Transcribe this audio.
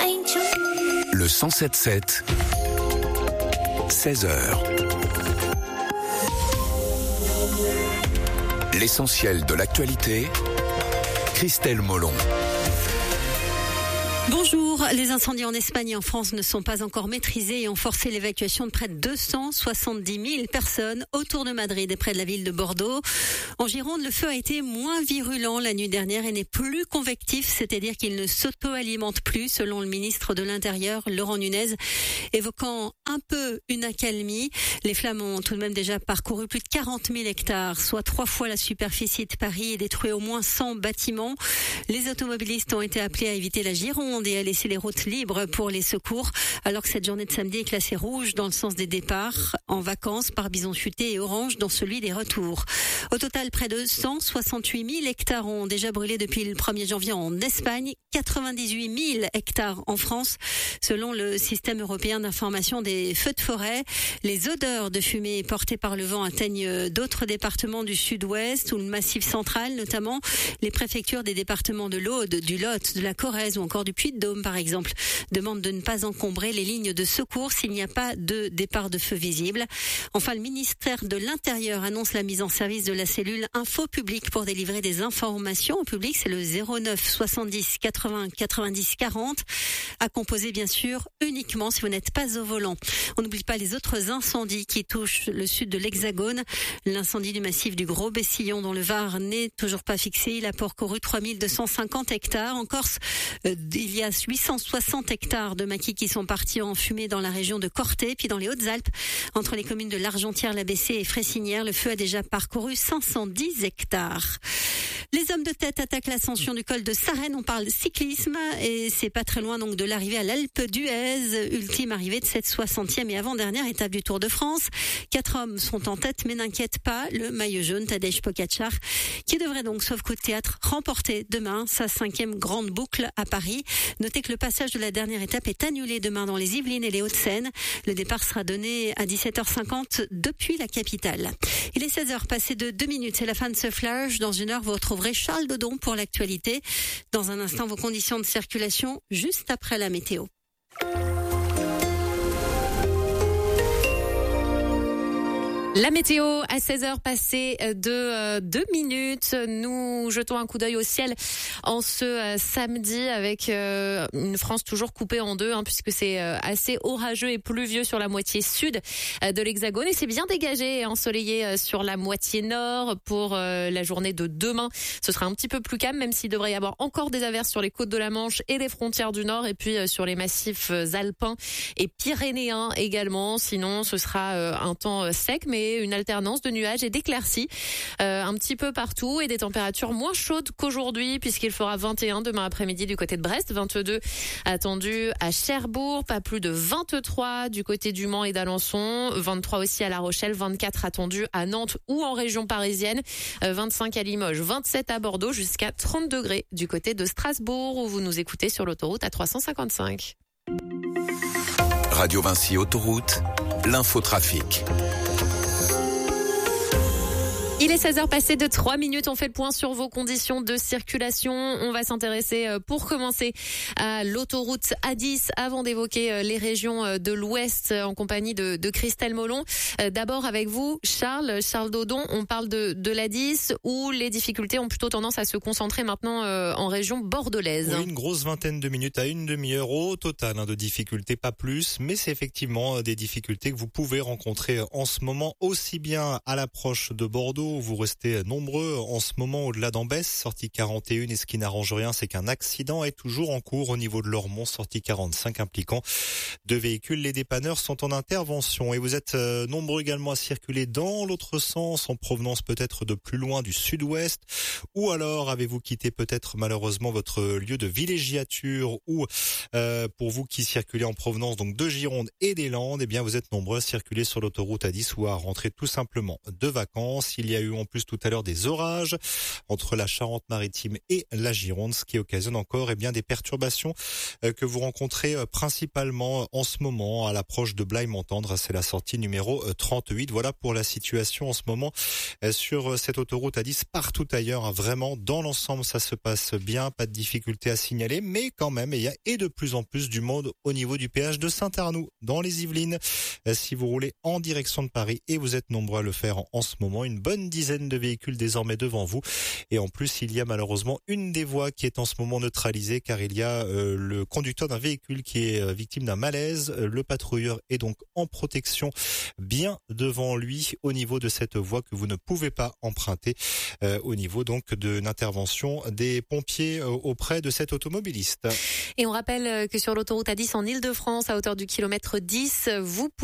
Le 107.7, 16h. L'essentiel de l'actualité, Christelle Molon. Bonjour, les incendies en Espagne et en France ne sont pas encore maîtrisés et ont forcé l'évacuation de près de 270 000 personnes autour de Madrid et près de la ville de Bordeaux. En Gironde, le feu a été moins virulent la nuit dernière et n'est plus convectif, c'est-à-dire qu'il ne s'auto-alimente plus, selon le ministre de l'Intérieur, Laurent Nunez, évoquant un peu une accalmie. Les flammes ont tout de même déjà parcouru plus de 40 000 hectares, soit 3 fois la superficie de Paris et détruit au moins 100 bâtiments. Les automobilistes ont été appelés à éviter la Gironde et à laisser les routes libres pour les secours, alors que cette journée de samedi est classée rouge dans le sens des départs en vacances par bison futé et orange dans celui des retours. Au total, près de 168 000 hectares ont déjà brûlé depuis le 1er janvier en Espagne, 98 000 hectares en France, selon le système européen d'information des feux de forêt. Les odeurs de fumée portées par le vent atteignent d'autres départements du sud-ouest ou le massif central, notamment les préfectures des départements de l'Aude, du Lot, de la Corrèze ou encore du Puy-de-Dôme, par exemple, demandent de ne pas encombrer les lignes de secours s'il n'y a pas de départ de feu visible. Enfin, le ministère de l'Intérieur annonce la mise en service de la cellule Info Public pour délivrer des informations au public. C'est le 09 70 80 90 40, à composer bien sûr uniquement si vous n'êtes pas au volant. On n'oublie pas les autres incendies qui touchent le sud de l'Hexagone. L'incendie du massif du Gros Bessillon dans le Var n'est toujours pas fixé. Il a parcouru 3250 hectares. En Corse, il y a 860 hectares de maquis qui sont partis en fumée dans la région de Corté. Puis dans les Hautes-Alpes, entre les communes de l'Argentière, la Bessée et Fressinière, le feu a déjà parcouru 510 hectares. Les hommes de tête attaquent l'ascension du col de Sarenne. On parle cyclisme et c'est pas très loin donc de l'arrivée à l'Alpe d'Huez, ultime arrivée de cette 60e et avant-dernière étape du Tour de France. 4 hommes sont en tête mais n'inquiète pas le maillot jaune Tadej Pogačar qui devrait donc, sauf coup de théâtre, remporter demain sa 5e grande boucle à Paris. Notez que le passage de la dernière étape est annulé demain dans les Yvelines et les Hauts-de-Seine. Le départ sera donné à 17h50 depuis la capitale. Il est 16h passé de 2 minutes. C'est la fin de ce flash. Dans une heure, vous retrouverez Charles Dodon pour l'actualité. Dans un instant, vos conditions de circulation juste après la météo. La météo à 16h passée de 2 minutes. Nous jetons un coup d'œil au ciel en ce samedi avec une France toujours coupée en deux puisque c'est assez orageux et pluvieux sur la moitié sud de l'Hexagone et c'est bien dégagé et ensoleillé sur la moitié nord pour la journée de demain. Ce sera un petit peu plus calme même s'il devrait y avoir encore des averses sur les côtes de la Manche et les frontières du nord et puis sur les massifs alpins et pyrénéens également. Sinon ce sera un temps sec mais une alternance de nuages et d'éclaircies un petit peu partout et des températures moins chaudes qu'aujourd'hui puisqu'il fera 21 demain après-midi du côté de Brest, 22 attendu à Cherbourg, pas plus de 23 du côté du Mans et d'Alençon, 23 aussi à La Rochelle, 24 attendu à Nantes ou en région parisienne, 25 à Limoges, 27 à Bordeaux jusqu'à 30 degrés du côté de Strasbourg où vous nous écoutez sur l'autoroute A355. Radio Vinci Autoroute, l'infotrafic. Il est 16h passé de 3 minutes. On fait le point sur vos conditions de circulation. On va s'intéresser pour commencer à l'autoroute A10 avant d'évoquer les régions de l'Ouest en compagnie de Christelle Molon. D'abord avec vous, Charles Dodon. On parle de l'A10 où les difficultés ont plutôt tendance à se concentrer maintenant en région bordelaise. Oui, une grosse vingtaine de minutes à une demi-heure au total de difficultés, pas plus. Mais c'est effectivement des difficultés que vous pouvez rencontrer en ce moment aussi bien à l'approche de Bordeaux vous restez nombreux en ce moment au-delà d'Ambès, sortie 41, et ce qui n'arrange rien, c'est qu'un accident est toujours en cours au niveau de Lormont, sortie 45, impliquant 2 véhicules. Les dépanneurs sont en intervention et vous êtes nombreux également à circuler dans l'autre sens, en provenance peut-être de plus loin du sud-ouest, ou alors avez-vous quitté peut-être malheureusement votre lieu de villégiature, ou pour vous qui circulez en provenance donc de Gironde et des Landes, eh bien vous êtes nombreux à circuler sur l'autoroute A10 ou à rentrer tout simplement de vacances. Il y a a eu en plus tout à l'heure des orages entre la Charente-Maritime et la Gironde, ce qui occasionne encore des perturbations que vous rencontrez principalement en ce moment à l'approche de Blaye-Montendre. C'est la sortie numéro 38. Voilà pour la situation en ce moment sur cette autoroute A10. Partout ailleurs, vraiment, dans l'ensemble, ça se passe bien. Pas de difficultés à signaler, mais quand même, il y a de plus en plus du monde au niveau du péage de Saint-Arnoux, dans les Yvelines. Si vous roulez en direction de Paris, et vous êtes nombreux à le faire en ce moment, une bonne dizaine de véhicules désormais devant vous. Et en plus, il y a malheureusement une des voies qui est en ce moment neutralisée, car il y a le conducteur d'un véhicule qui est victime d'un malaise. Le patrouilleur est donc en protection bien devant lui au niveau de cette voie que vous ne pouvez pas emprunter, au niveau donc de l'intervention des pompiers auprès de cet automobiliste. Et on rappelle que sur l'autoroute A10 en Ile-de-France, à hauteur du kilomètre 10, vous